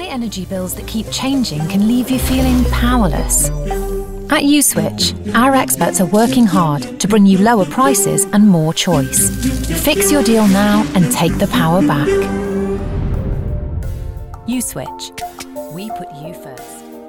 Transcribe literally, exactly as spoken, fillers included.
energy bills that keep changing can leave you feeling powerless. At USwitch, our experts are working hard to bring you lower prices and more choice. Fix your deal now and take the power back. USwitch. We put you first.